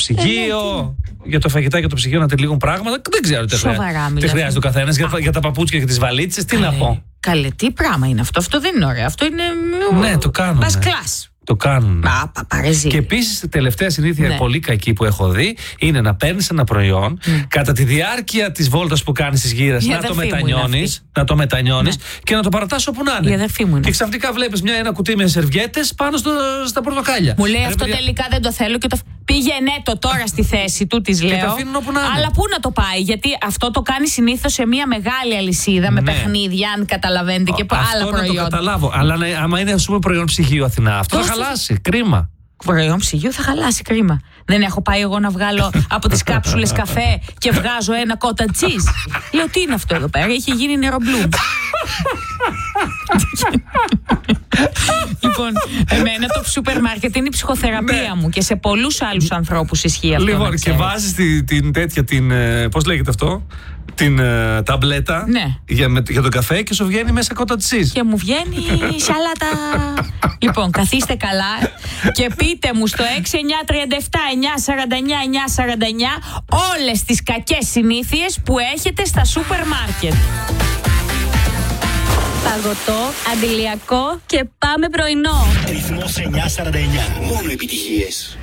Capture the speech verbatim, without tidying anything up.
ψυγείο. Για το φαγητάκι και το ψυγείο να τελείγουν πράγματα. Δεν ξέρω τι χρειάζεται, χρειάζεται ο καθένας. Για, για τα παπούτσια και τις βαλίτσες, τι να πω. Καλέ, τι πράγμα είναι αυτό. Αυτό δεν είναι ωραίο. Αυτό είναι. Ναι, το κάνουν. Bus class. Το κάνουν. Και επίσης, τελευταία συνήθεια ναι. πολύ κακή που έχω δει είναι να παίρνεις ένα προϊόν mm. κατά τη διάρκεια της βόλτας που κάνεις της γύρας να το μετανιώνεις, να το μετανιώνεις ναι. και να το παρατάς όπου να είναι. Η αδερφή μου είναι. Και ξαφνικά βλέπεις μια, ένα κουτί με σερβιέτες πάνω στο, στα πορτοκάλια. Μου λέει Ρε, αυτό παιδιά... τελικά δεν το θέλω και το. Πήγαινε το τώρα στη θέση του, της λέω. Όπου να είναι. Αλλά πού να το πάει, γιατί αυτό το κάνει συνήθως σε μια μεγάλη αλυσίδα με ναι. παιχνίδια, αν καταλαβαίνετε και αυτό άλλα προϊόντα. Αυτό να το καταλάβω. Αλλά ναι, άμα είναι ας πούμε προϊόν ψυγείου Αθηνά, αυτό θα χαλάσει. Κρίμα. Προϊόν ψυγείου θα χαλάσει, κρίμα. Δεν έχω πάει εγώ να βγάλω από τις κάψουλες καφέ και βγάζω ένα κότα τσίζ. Λέω τι είναι αυτό εδώ πέρα, έχει γίνει νερομπλούμ. Λοιπόν, εμένα το σούπερ μάρκετ είναι η ψυχοθεραπεία ναι. μου και σε πολλούς άλλους ανθρώπους ισχύει αυτό. Λοιπόν, και βάζεις την, την τέτοια, την, πώς λέγεται αυτό, την uh, ταμπλέτα ναι. για, με, για τον καφέ και σου βγαίνει μέσα κότα τσίζ. Και μου βγαίνει σαλάτα. Λοιπόν, καθίστε καλά και πείτε μου στο έξι εννιά τρία επτά εννιά σαράντα εννιά εννιά σαράντα εννιά όλες τις κακές συνήθειες που έχετε στα σούπερ μάρκετ. Παγωτό, αντιλιακό και πάμε πρωινό. Ρυθμός εννιά σαράντα εννιά. Μόνο επιτυχίες.